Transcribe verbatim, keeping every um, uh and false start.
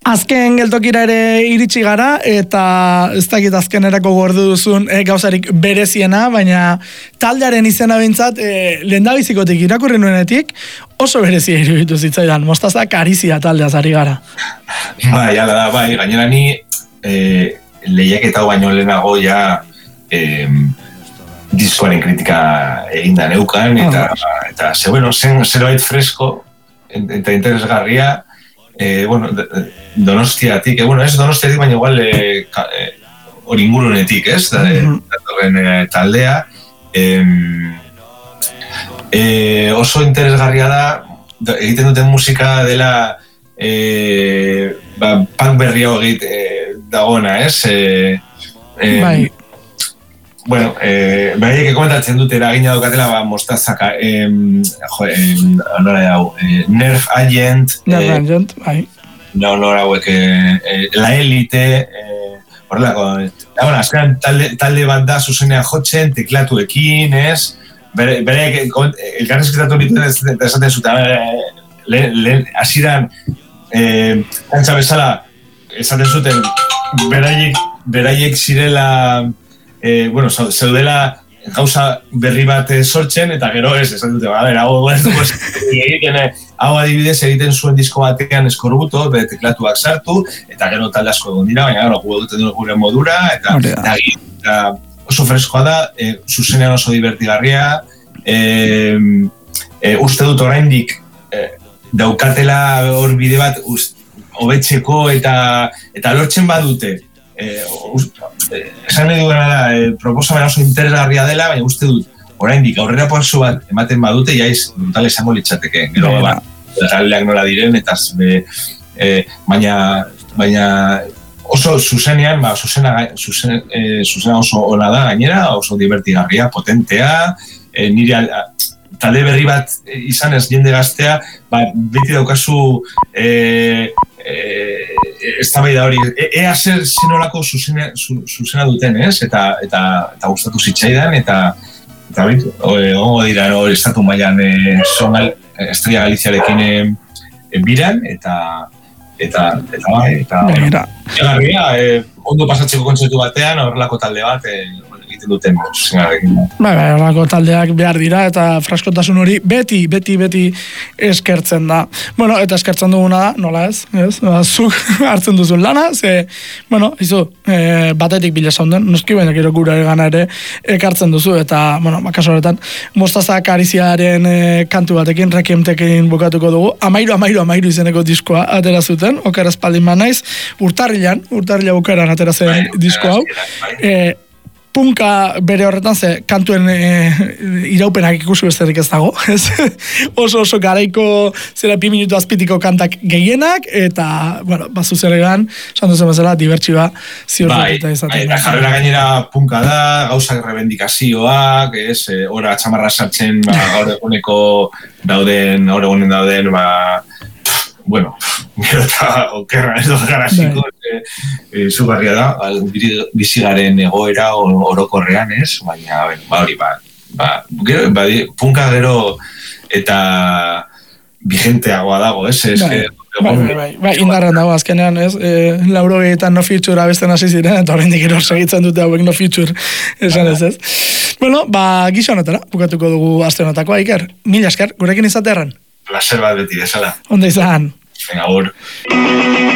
Azken geltokira ere iritsi gara, eta ez dakit azkenerako gordu duzun e, gauzarik bereziena, baina taldearen izena bintzat, e, lehendabizikotik irakurri nuenetik, oso berezia iruditu zitzaidan, Mostaza Karizia taldeaz ari gara. Bai, ala da, bai, gainera ni e, lehiaketa baino lehenago ja e, diskoaren kritika eginda neukan, eta, ah, eta ze, bueno, zen zerbait fresko, eta interesgarria, Eh, bueno, Donostiatik, eh, bueno, ez Donostiatik, baina igual eh, ka, eh, oringurunetik, ez, da, mm-hmm. eh, taldea. Eh, eh, oso interesgarria da, da, egiten duten musika dela eh, ba, punk berria hogeit eh, dagona, ez? Eh, eh, bai. Bueno, eh, behaiek komentatzen dute eragina daukatela, ba, Mostazaka, eh, jo, eh, nora hau, eh, Nerf Agent, Nerf Agent, bai. No, nora hauek, eh, La Elite, eh, horrelako, eh, bueno, azkenan talde, talde bat da zuzenean jotzen, teklatuekin, ez? Bere, bere elkarrezketatu ditu eta esaten zuten, lehen, lehen, asiran, eh, kantza bezala, esaten zuten, beraiek, beraiek zirela, Eh, bueno, zeudela gauza berri bat sortzen, eta gero ez, esan dute, bera, hau, egiten, hau adibidez egiten zuen disko batean eskorbuto, bere teklatuak sartu, eta gero talde asko egon dira, baina gero gu duten duen gure modura, eta, eta, eta oso freskoa da, e, zuzenean oso divertigarria, e, e, uste dut oraindik e, daukatela hor bide bat hobetzeko eta, eta lortzen badute, Eh, eh, esan nahi duena da, eh, proposamen oso interesgarria dela, baina uste dut, oraindik aurrera pauso bat ematen badute, jaiz, brutal esango litzateke, gero, ba, taldeak nola diren, eta be, eh, baina, baina oso zuzenean, ba, zuzena, zuzen, eh, zuzena oso ona da, gainera, oso divertigarria, potentea, eh, nire talde berri bat izan ez jende gaztea, ba, beti daukazu, eh, eh, ez da da hori, ea zer zenolako zuzena, zuzena duten, ez? Eta, eta, eta gustatu zitzaidan, eta eta bitu, gongo dira, no, estatu mailan e, Sonal, Estrella Galiziarekin e, biran, eta eta, eta bai, eta egarria, e, ondo pasatzeko kontzertu batean, horrelako talde bat, e, egiten duten zuzenarekin. Bai, bai, horrelako taldeak behar dira, eta fraskotasun hori beti, beti, beti eskertzen da. Bueno, eta eskertzen duguna da, nola ez, ez? Ba, zuk hartzen duzun lana, ze, bueno, izu, e, batetik bila saunden, noski baina gero gura egana ere ekartzen duzu, eta, bueno, bakaso horretan, Mostaza Kariziaren e, kantu batekin, Requiemtekin bukatuko dugu, amairu, amairu, amairu izeneko diskoa atera zuten, okera espaldin man naiz, urtarrilan, urtarrila bukaeran atera zen disko hau, e, punka bere horretan, ze kantuen e, iraupenak ikusi besterik ez dago, ez? oso oso garaiko zera pi minutu azpitiko kantak gehienak, eta, bueno, bazu zer egan, esan duzen bezala, dibertsiba ziurtatuta izaten. Bai, jarrera gainera punka da, gauzak rebendikazioak, ez, ora txamarra sartzen, ba, gaur eguneko dauden, gaur egunen dauden, ba, bueno, gero eta okerra ez dut garaziko, zugarria da, bizigaren egoera orokorrean ez, baina, ba hori, ba, ba, gero, ba, punka gero eta vigenteagoa dago, ez, ez, bai, bai, bai, bai, bai, indarren dago azkenean, ez, e, lauro gehiagoetan no feature abesten hasi ziren, eta horrein dikero segitzen dute hauek no feature, esan ez, ez. Bueno, ba, gisa honetara, bukatuko dugu aste honetakoa, Iker, mila esker, gurekin izatearren. Placer bat beti, desala. Onda izan. Venga, agur.